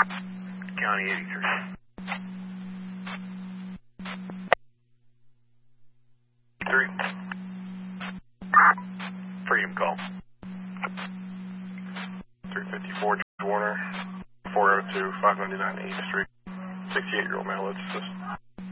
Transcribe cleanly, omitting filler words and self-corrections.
County 83. Three. Freedom call. 354 George Warner, 402 599 8th Street. 68-year-old male, let's assist.